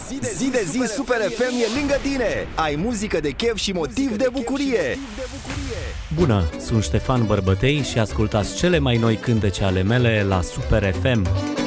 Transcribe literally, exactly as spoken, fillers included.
Zi de zi Super F M e lângă tine. Ai muzică de chef și motiv de bucurie. Bună, sunt Ștefan Bărbătei și ascultați cele mai noi cântece ale mele la Super F M.